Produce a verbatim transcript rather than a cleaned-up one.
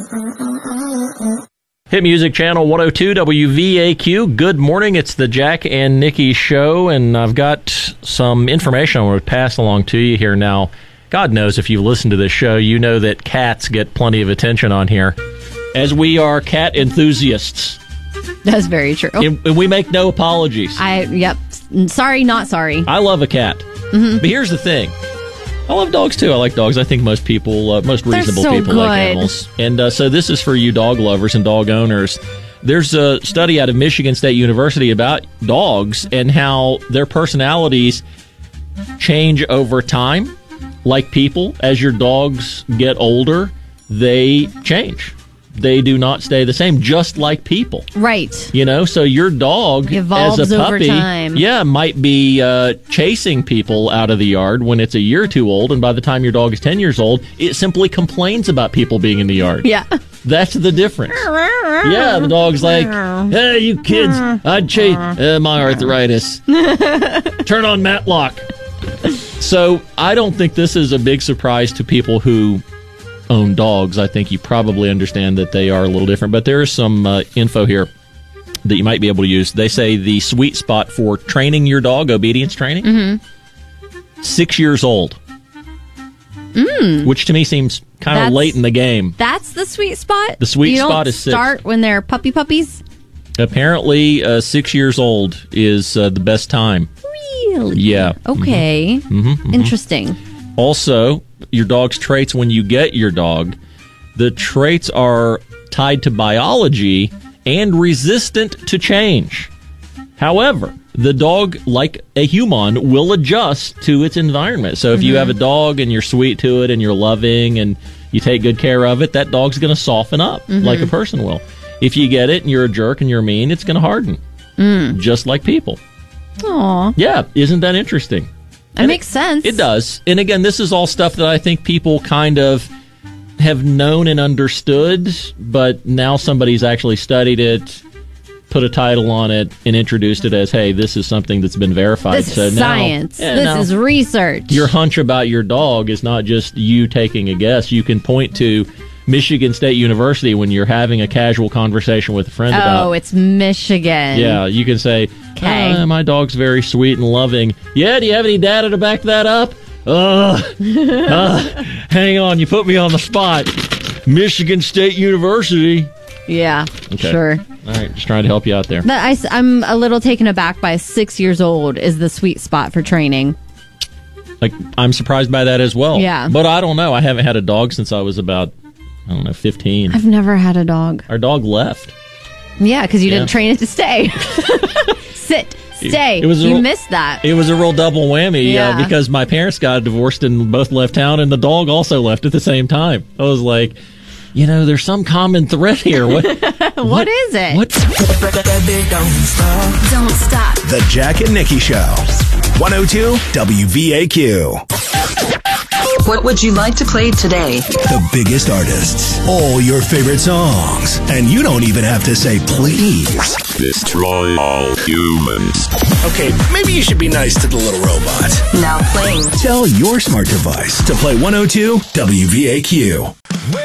Hit Music Channel one oh two W V A Q. Good morning. It's the Jack and Nikki Show, and I've got some information I want to pass along to you here now. God knows if you listen to this show, you know that cats get plenty of attention on here, as we are cat enthusiasts. That's very true. And, and we make no apologies. I Yep. Sorry, not sorry. I love a cat. Mm-hmm. But here's the thing. I love dogs, too. I like dogs. I think most people, uh, most reasonable so people good. like animals. And uh, so this is for you dog lovers and dog owners. There's a study out of Michigan State University about dogs and how their personalities change over time. Like people, as your dogs get older, they change. They do not stay the same, just like people. Right. You know, so your dog, evolves as a puppy, over time. yeah, might be uh, chasing people out of the yard when it's a year or two old, and by the time your dog is ten years old, it simply complains about people being in the yard. Yeah. That's the difference. Yeah, the dog's like, hey, you kids, I'd chase uh, my arthritis. Turn on Matlock. So I don't think this is a big surprise to people who own dogs. I think you probably understand that they are a little different, but there is some uh, info here that you might be able to use. They say the sweet spot for training your dog, obedience training, mm-hmm. six years old, mm. which to me seems kind of late in the game. That's the sweet spot? The sweet you spot don't is six. Start when they're puppy puppies? Apparently, uh, six years old is uh, the best time. Really? Yeah. Okay. Mm-hmm. Mm-hmm. Interesting. Also, your dog's traits when you get your dog, the traits are tied to biology and resistant to change. However, the dog, like a human, will adjust to its environment. So if mm-hmm. you have a dog and you're sweet to it and you're loving and you take good care of it, that dog's going to soften up mm-hmm. like a person will. If you get it and you're a jerk and you're mean, it's going to harden, mm. just like people. Aw. Yeah, isn't that interesting? That and makes it, sense. It does. And again, this is all stuff that I think people kind of have known and understood, but now somebody's actually studied it, put a title on it, and introduced it as, hey, this is something that's been verified. This so is now, science. Yeah, this now, is research. Your hunch about your dog is not just you taking a guess. You can point to Michigan State University when you're having a casual conversation with a friend oh, about... Oh, it's Michigan. Yeah, you can say, okay. Uh, my dog's very sweet and loving. Yeah, do you have any data to back that up? Uh, uh, hang on, you put me on the spot. Michigan State University. Yeah, okay. Sure. All right, just trying to help you out there. But I, I'm a little taken aback by six years old is the sweet spot for training. Like, I'm surprised by that as well. Yeah. But I don't know. I haven't had a dog since I was about, I don't know, fifteen. I've never had a dog. Our dog left. Yeah, because you yeah. didn't train it to stay. Sit, stay. It was you real, missed that. It was a real double whammy yeah. uh, because my parents got divorced and both left town, and the dog also left at the same time. I was like, you know, there's some common thread here. What, what, what is it? What? Don't stop. The Jack and Nikki Show. one oh two W V A Q. What would you like to play today? The biggest artists, all your favorite songs, and you don't even have to say please. Destroy all humans. Okay, maybe you should be nice to the little robot. Now playing. Tell your smart device to play one oh two W V A Q.